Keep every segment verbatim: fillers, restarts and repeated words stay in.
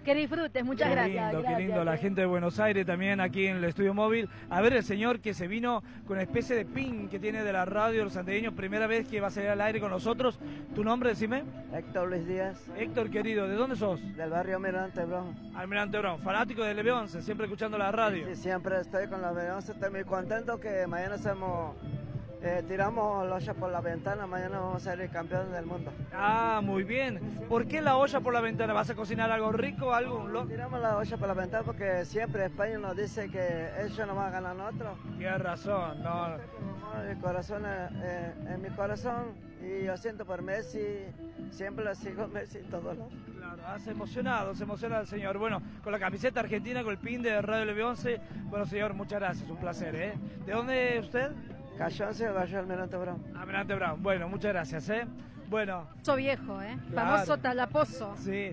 Que disfrutes, muchas qué gracias. Lindo, gracias. Qué lindo, la gente de Buenos Aires también aquí en el estudio móvil. A ver el señor que se vino con una especie de pin que tiene de la radio de los santiagueños, primera vez que va a salir al aire con nosotros. ¿Tu nombre, decime? Héctor Luis Díaz. Héctor, querido, ¿de dónde sos? Del barrio Almirante Brown. Almirante Brown, fanático del B once, siempre escuchando la radio. Sí, siempre estoy con la B once, estoy muy contento que mañana hacemos... Eh, tiramos la olla por la ventana, mañana vamos a ser campeones del mundo. Ah, muy bien. ¿Por qué la olla por la ventana? ¿Vas a cocinar algo rico, algo? Lo... Tiramos la olla por la ventana porque siempre España nos dice que ellos no van a ganar nosotros. Tienes razón, no. El corazón, eh, en mi corazón, y yo siento por Messi, siempre lo sigo Messi todo lo. Claro, hace emocionado, se emociona el señor. Bueno, con la camiseta argentina, con el pin de Radio B once. Bueno, señor, muchas gracias, un placer, ¿eh? ¿De dónde es usted? Callonce, Valle Almirante Brown. Almirante Brown, bueno, muchas gracias, ¿eh? Bueno. Famoso viejo, ¿eh? Claro. Famoso talapozo. Sí,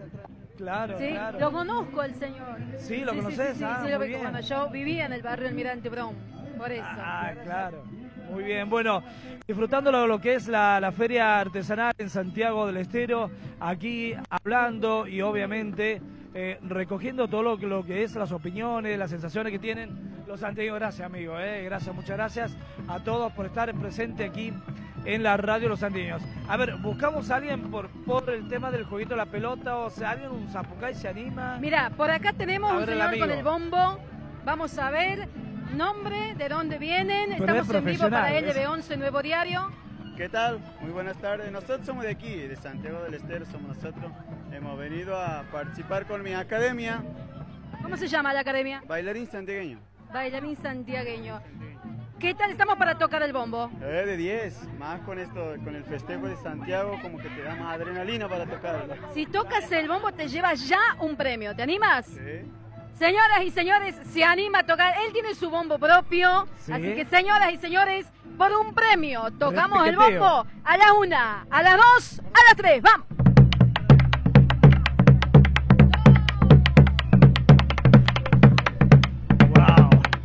claro, ¿Sí? claro. Lo conozco el señor. Sí, ¿lo sí, conoces? Sí, sí, ah, sí, muy lo bien. Bueno, yo vivía en el barrio Almirante Brown, por eso. Ah, claro. Muy bien, bueno, disfrutando lo, lo que es la, la feria artesanal en Santiago del Estero, aquí hablando y obviamente eh, recogiendo todo lo que, lo que es las opiniones, las sensaciones que tienen los santiagueños. Gracias, amigo, eh, gracias, muchas gracias a todos por estar presente aquí en la radio Los Santiagueños. A ver, buscamos a alguien por, por el tema del jueguito de la pelota, o sea, alguien, un zapucay se anima. Mira, por acá tenemos A un ver, el señor amigo. con el bombo, vamos a ver... Nombre, de dónde vienen, Pero estamos es en vivo para profesional, L B once Nuevo Diario. ¿Qué tal? Muy buenas tardes. Nosotros somos de aquí, de Santiago del Estero, somos nosotros. Hemos venido a participar con mi academia. ¿Cómo se llama la academia? Bailarín santiagueño. Bailarín santiagueño. ¿Qué tal estamos para tocar el bombo? Eh, de diez, más con esto, con el festejo de Santiago, como que te da más adrenalina para tocarlo. Si tocas el bombo te llevas ya un premio, ¿te animas? Sí. Señoras y señores, se anima a tocar, él tiene su bombo propio, Sí. así que señoras y señores, por un premio, tocamos el Repiqueteo. bombo a la una, a las dos, a las tres, ¡vamos! Wow.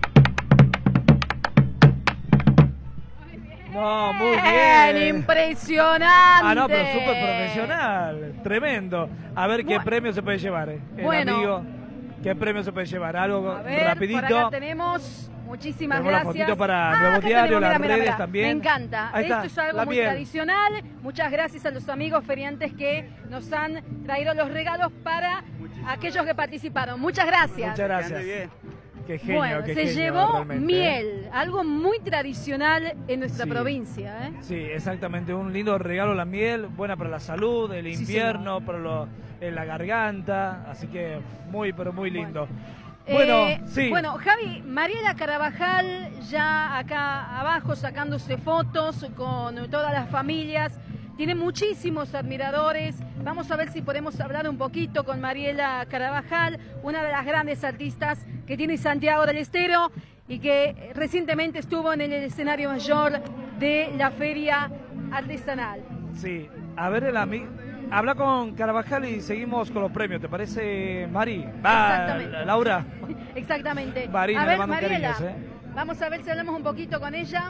No, muy bien. Impresionante. Ah, no, pero súper profesional, tremendo. A ver qué Bueno. premio se puede llevar, eh. El Bueno. amigo, ¿qué premio se puede llevar? Algo A ver, rapidito. por acá tenemos, muchísimas Tenemos la gracias. fotito para Ah, Nuevo acá Diario, tenemos, las mira, mira, redes mira. también. Me encanta, Ahí está, esto es algo la muy miel. tradicional. Muchas gracias a los amigos feriantes que nos han traído los regalos para aquellos que participaron. Muchas gracias. Muchas gracias. Que ande bien. Qué genio, Bueno, qué se genio, llevó realmente, ¿eh? miel, algo muy tradicional en nuestra Sí. provincia, ¿eh? Sí, exactamente, un lindo regalo la miel, buena para la salud, el Sí, invierno, para lo- en la garganta, así que muy, pero muy lindo. Eh, Bueno, sí. Bueno, Javi, Mariela Carabajal ya acá abajo sacándose fotos con todas las familias. Tiene muchísimos admiradores. Vamos a ver si podemos hablar un poquito con Mariela Carabajal, una de las grandes artistas que tiene Santiago del Estero y que recientemente estuvo en el escenario mayor de la feria artesanal. Sí, a ver el amigo. Habla con Carabajal y seguimos con los premios, ¿te parece, Mari? Va, Exactamente. Laura. Exactamente. Marina, a le ver, mando Mariela, cariños, ¿eh? vamos a ver si hablamos un poquito con ella.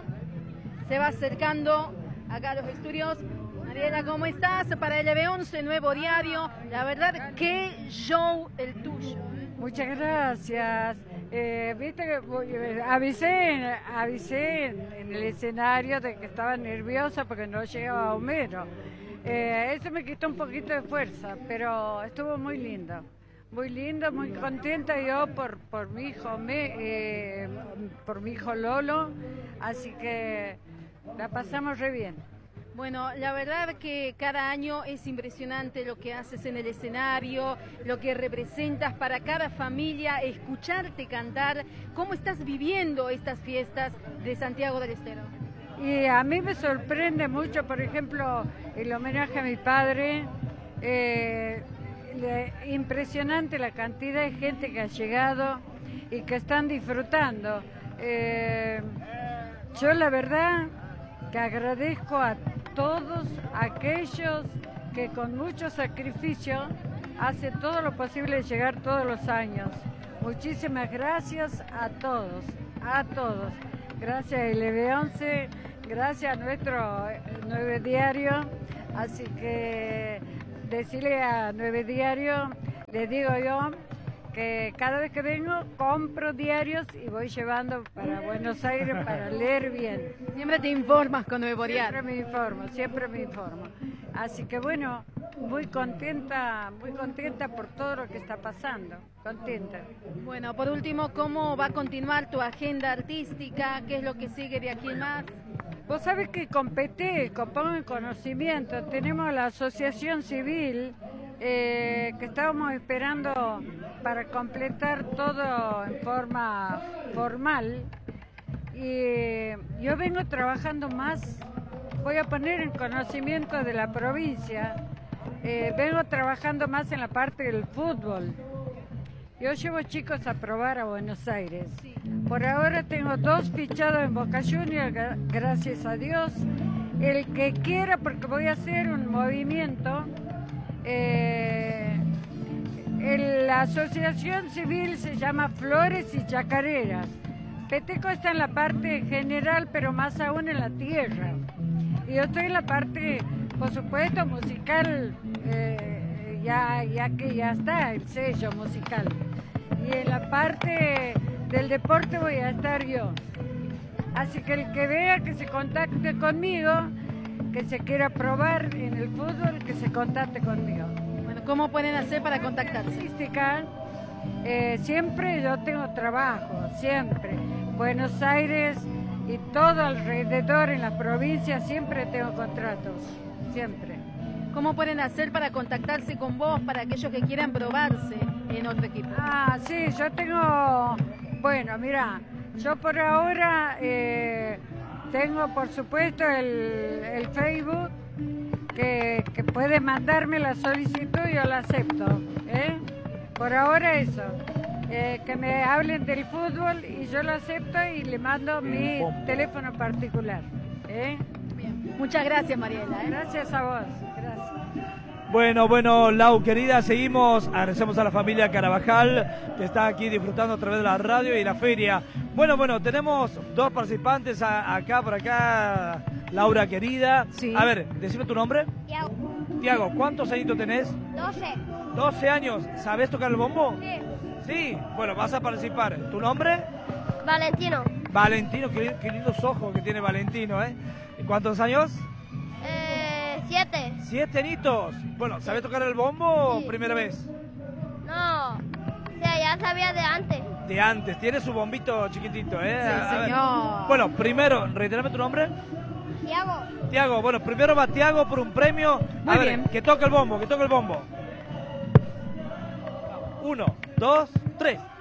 Se va acercando acá a los estudios. Mariela, ¿cómo estás? Para L B once Nuevo Diario. La verdad, qué show el tuyo. Muchas gracias. Eh, Viste que eh, avisé, avisé en, en el escenario de que estaba nerviosa porque no llegaba Homero. Eh, eso me quitó un poquito de fuerza, pero estuvo muy lindo. Muy lindo, muy contenta yo por, por mi hijo, me, eh, por mi hijo Lolo, así que la pasamos re bien. Bueno, la verdad que cada año es impresionante lo que haces en el escenario, lo que representas para cada familia, escucharte cantar. ¿Cómo estás viviendo estas fiestas de Santiago del Estero? Y a mí me sorprende mucho, por ejemplo, el homenaje a mi padre. Eh, le- impresionante la cantidad de gente que ha llegado y que están disfrutando. Eh, yo la verdad que agradezco a todos aquellos que con mucho sacrificio hacen todo lo posible de llegar todos los años. Muchísimas gracias a todos, a todos. Gracias a L B once, gracias a nuestro eh, Nueve Diario. Así que decirle a Nueve Diario Les digo yo que cada vez que vengo compro diarios y voy llevando para Buenos Aires para leer bien. Siempre te informas con Nuevo Diario. Siempre me informo, siempre me informo. Así que bueno, muy contenta, muy contenta por todo lo que está pasando, contenta. Bueno, por último, ¿cómo va a continuar tu agenda artística? ¿Qué es lo que sigue de aquí en más? Vos sabés que con P T, con Pongo en Conocimiento, tenemos la asociación civil eh, que estábamos esperando para completar todo en forma formal. Y yo vengo trabajando más, voy a poner en conocimiento de la provincia, eh, vengo trabajando más en la parte del fútbol. Yo llevo chicos a probar a Buenos Aires. Sí. Por ahora tengo dos fichados en Boca Juniors, gracias a Dios. El que quiera, porque voy a hacer un movimiento. Eh, el- la asociación civil se llama Flores y Chacareras. Peteco está en la parte general, pero más aún en la tierra. Y yo estoy en la parte, por supuesto, musical, eh, ya, ya que ya está el sello musical. Y en la parte del deporte voy a estar yo. Así que el que vea que se contacte conmigo, que se quiera probar en el fútbol, que se contacte conmigo. Bueno, ¿cómo pueden hacer para contactarse? Artística, eh, siempre yo tengo trabajo, siempre. Buenos Aires y todo alrededor en las provincias siempre tengo contratos, siempre. ¿Cómo pueden hacer para contactarse con vos, para aquellos que quieran probarse en otro equipo? Ah, sí, yo tengo, bueno, mira, yo por ahora eh, tengo por supuesto el, el Facebook, que, que puede mandarme la solicitud y yo la acepto, ¿eh? Por ahora eso, eh, que me hablen del fútbol y yo lo acepto y le mando mi teléfono particular, ¿eh? Bien. Muchas gracias, Mariela, ¿eh? Gracias a vos, gracias. Bueno, bueno, Lau, querida, seguimos, agradecemos a la familia Carabajal que está aquí disfrutando a través de la radio y la feria. Bueno, bueno, tenemos dos participantes a- acá, por acá, Laura, querida. Sí. A ver, decime tu nombre. Tiago, Tiago, ¿cuántos añitos tenés? doce. doce años. ¿Sabés tocar el bombo? Sí. Sí. Bueno, vas a participar. ¿Tu nombre? Valentino, Valentino, qué, qué lindos ojos que tiene Valentino, ¿eh? ¿Y ¿Cuántos años? eh, siete. Siete añitos. Bueno, ¿sabés tocar el bombo o Sí. primera vez? No, o sea, ya sabía de antes. De antes, tiene su bombito chiquitito, ¿eh? Sí, A ver. señor. Bueno, primero, reiterame tu nombre. Tiago, Tiago, bueno, primero va Tiago por un premio. Muy A ver, bien. que toque el bombo, que toque el bombo. Uno, dos, tres.